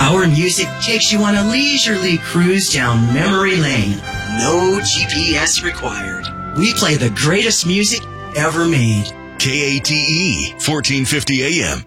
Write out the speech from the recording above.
Our music takes you on a leisurely cruise down memory lane. No GPS required. We play the greatest music ever made. KATE, 1450 AM.